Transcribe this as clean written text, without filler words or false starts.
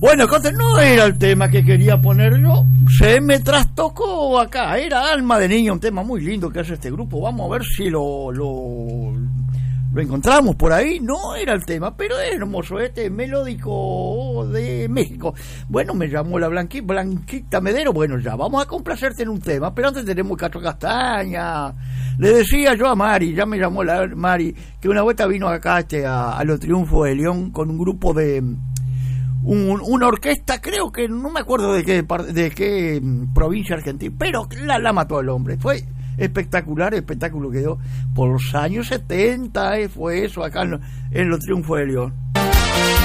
Bueno, entonces no era el tema que quería poner yo, se me trastocó acá, era Alma de Niña, un tema muy lindo que hace este grupo, vamos a ver si lo encontramos por ahí, no era el tema, pero es hermoso, melódico de México. Bueno, me llamó la Blanquita Medero, bueno, ya vamos a complacerte en un tema, pero antes tenemos Castro Castaña. Le decía yo a Mari, ya me llamó la Mari, que una vuelta vino acá a los Triunfos de León con un grupo de una orquesta, creo que no me acuerdo de qué provincia argentina, pero la mató el hombre. Fue espectacular, el espectáculo que dio por los años 70, fue eso acá en los Triunfos de León.